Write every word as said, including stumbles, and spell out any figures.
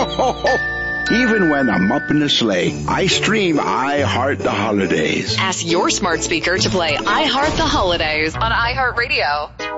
Even when I'm up in the sleigh, I stream I Heart the Holidays. Ask your smart speaker to play I Heart the Holidays on iHeartRadio.